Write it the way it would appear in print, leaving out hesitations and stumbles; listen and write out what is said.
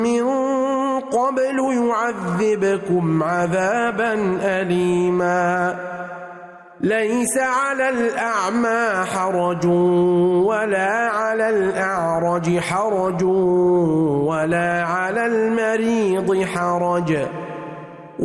من قبل يعذبكم عذابا أليما ليس على الأعمى حرج ولا على الأعرج حرج ولا على المريض حرج